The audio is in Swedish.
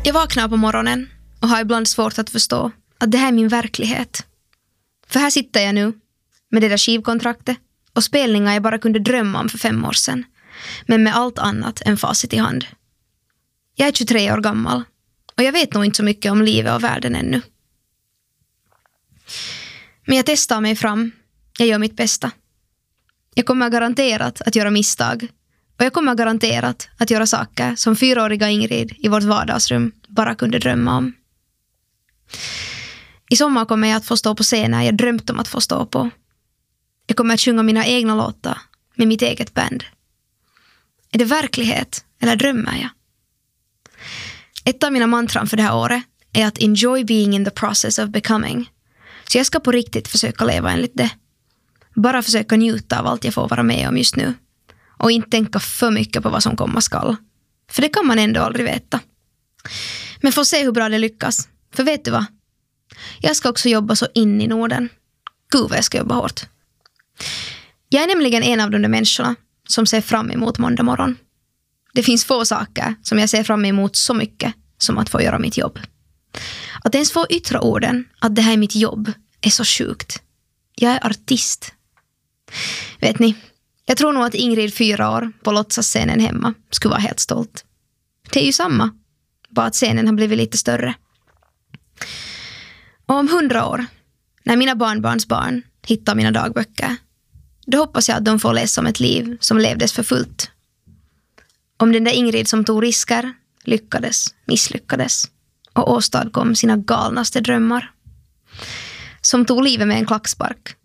Jag vaknar på morgonen och har ibland svårt att förstå att det här är min verklighet. För här sitter jag nu med det där skivkontraktet och spelningar jag bara kunde drömma om för 5 år sedan. Men med allt annat än facit i hand. Jag är 23 år gammal och jag vet nog inte så mycket om livet och världen ännu. Men jag testar mig fram. Jag gör mitt bästa. Jag kommer garanterat att göra misstag. Och jag kommer garanterat att göra saker som 4-åriga Ingrid i vårt vardagsrum bara kunde drömma om. I sommar kommer jag att få stå på scener jag drömt om att få stå på. Jag kommer att sjunga mina egna låtar med mitt eget band. Är det verklighet eller drömmer jag? Ett av mina mantran för det här året är att enjoy being in the process of becoming. Så jag ska på riktigt försöka leva enligt det. Bara försöka njuta av allt jag får vara med om just nu. Och inte tänka för mycket på vad som komma skall. För det kan man ändå aldrig veta. Men får se hur bra det lyckas. För vet du vad? Jag ska också jobba så in i Norden. Gud vad jag ska jobba hårt. Jag är nämligen en av de där människorna som ser fram emot måndag morgon. Det finns få saker som jag ser fram emot så mycket som att få göra mitt jobb. Att ens få yttra orden att det här är mitt jobb är så sjukt. Jag är artist. Vet ni, jag tror nog att Ingrid 4 år på låtsasscenen hemma skulle vara helt stolt. Det är ju samma, bara att scenen har blivit lite större. Och om 100 år, när mina barnbarns barn hittar mina dagböcker, då hoppas jag att de får läsa om ett liv som levdes för fullt. Om den där Ingrid som tog risker, lyckades, misslyckades och åstadkom sina galnaste drömmar. Som tog livet med en klackspark